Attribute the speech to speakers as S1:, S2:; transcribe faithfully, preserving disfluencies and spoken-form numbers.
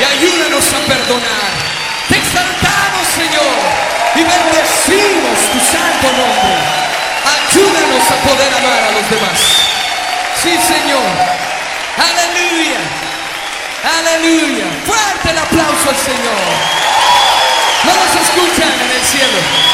S1: y ayúdanos a perdonar. Te exaltamos, Señor, y bendecimos tu santo nombre. Ayúdanos a poder amar a los demás. Sí, Señor. Aleluya. Aleluya. Fuerte el aplauso al Señor. No nos escuchan en el cielo.